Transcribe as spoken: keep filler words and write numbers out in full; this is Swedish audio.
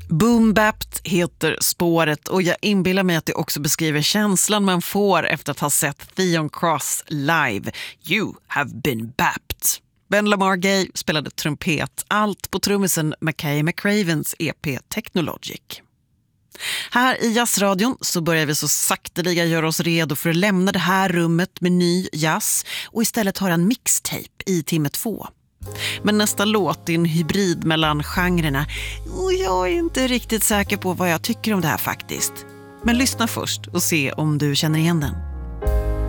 Boom Bapt heter spåret och jag inbillar mig att det också beskriver känslan man får efter att ha sett Theon Cross live. You have been bapped. Ben Lamar Gay spelade trumpet, allt på trummisen Mackay McCravens E P Technologic. Här i jazzradion så börjar vi så sakteliga göra oss redo för att lämna det här rummet med ny jazz och istället ha en mixtape i timme två. Men nästa låt är en hybrid mellan genrerna och jag är inte riktigt säker på vad jag tycker om det här faktiskt. Men lyssna först och se om du känner igen den.